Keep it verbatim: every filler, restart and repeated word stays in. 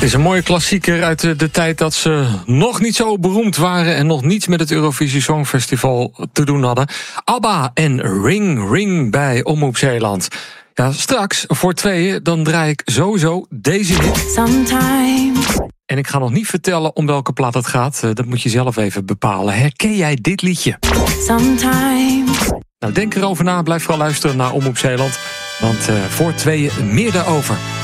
Het is een mooie klassieker uit de, de tijd dat ze nog niet zo beroemd waren en nog niets met het Eurovisie Songfestival te doen hadden. ABBA en Ring Ring bij Omroep Zeeland. Ja, straks voor tweeën dan draai ik sowieso deze hit. Sometimes. En ik ga nog niet vertellen om welke plaat het gaat. Dat moet je zelf even bepalen. Herken jij dit liedje? Sometimes. Nou, denk erover na. Blijf vooral luisteren naar Omroep Zeeland. Want uh, voor tweeën meer daarover.